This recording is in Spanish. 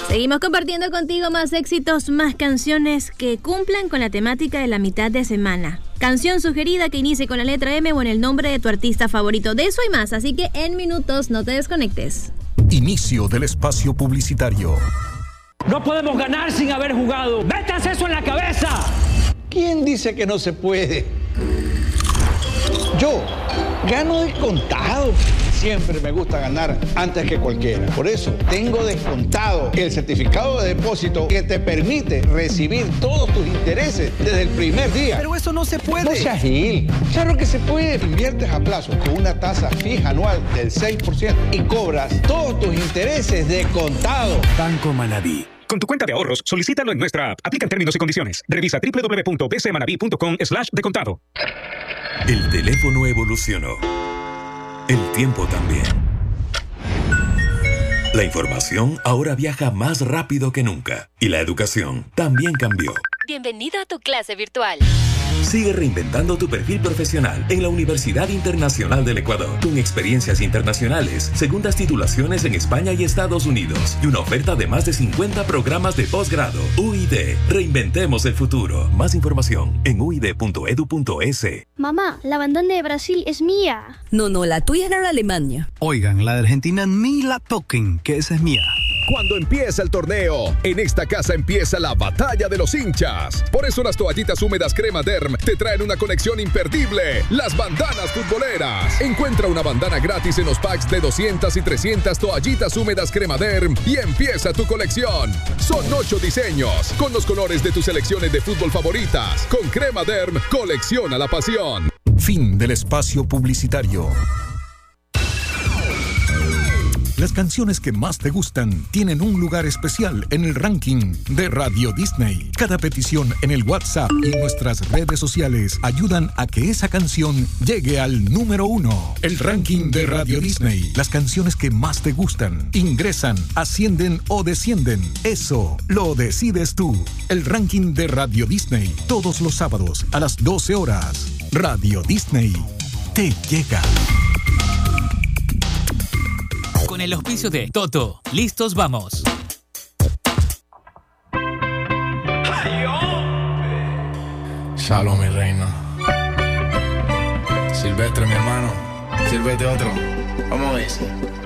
Seguimos compartiendo contigo más éxitos, más canciones que cumplan con la temática de la mitad de semana. Canción sugerida que inicie con la letra M o en el nombre de tu artista favorito. De eso y más, así que en minutos no te desconectes. Inicio del espacio publicitario. No podemos ganar sin haber jugado. ¡Métanse eso en la cabeza! ¿Quién dice que no se puede? Yo gano descontado. Siempre me gusta ganar antes que cualquiera. Por eso tengo descontado el certificado de depósito que te permite recibir todos tus intereses desde el primer día. Pero eso no se puede. No seas gil. Claro que se puede. Inviertes a plazo con una tasa fija anual del 6% y cobras todos tus intereses de contado. Banco Manabí. Con tu cuenta de ahorros, solicítalo en nuestra app. Aplican términos y condiciones. Revisa www.bcmanabi.com/decontado. El teléfono evolucionó. El tiempo también. La información ahora viaja más rápido que nunca. Y la educación también cambió. Bienvenido a tu clase virtual. Sigue reinventando tu perfil profesional en la Universidad Internacional del Ecuador, con experiencias internacionales, segundas titulaciones en España y Estados Unidos, y una oferta de más de 50 programas de posgrado. UID, reinventemos el futuro. Más información en uid.edu.es. Mamá, la bandana de Brasil es mía. No, la tuya era la Alemania. Oigan, la de Argentina ni la toquen, que esa es mía. Cuando empieza el torneo, en esta casa empieza la batalla de los hinchas. Por eso las toallitas húmedas Crema Derm te traen una colección imperdible, las bandanas futboleras. Encuentra una bandana gratis en los packs de 200 y 300 toallitas húmedas Crema Derm y empieza tu colección. Son 8 diseños, con los colores de tus selecciones de fútbol favoritas. Con Crema Derm, colecciona la pasión. Fin del espacio publicitario. Las canciones que más te gustan tienen un lugar especial en el ranking de Radio Disney. Cada petición en el WhatsApp y en nuestras redes sociales ayudan a que esa canción llegue al número 1. El ranking de Radio Disney. Las canciones que más te gustan ingresan, ascienden o descienden. Eso lo decides tú. El ranking de Radio Disney. Todos los sábados a las 12 horas. Radio Disney te llega. Con el auspicio de Toto. Listos, vamos. Shalom, mi reina. Silvestre, mi hermano. Sírvete otro. Vamos a ver.